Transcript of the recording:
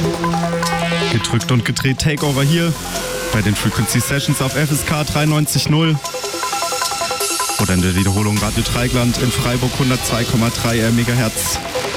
Gedrückt und gedreht Takeover hier bei den Frequency Sessions auf FSK 93.0 oder in der Wiederholung Radio Dreigland in Freiburg 102,3 MHz.